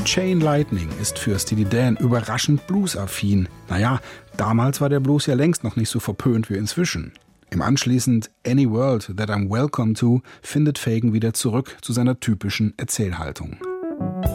Chain Lightning ist für Steely Dan überraschend bluesaffin. Naja, damals war der Blues ja längst noch nicht so verpönt wie inzwischen. Im anschließend Any World That I'm Welcome To findet Fagen wieder zurück zu seiner typischen Erzählhaltung.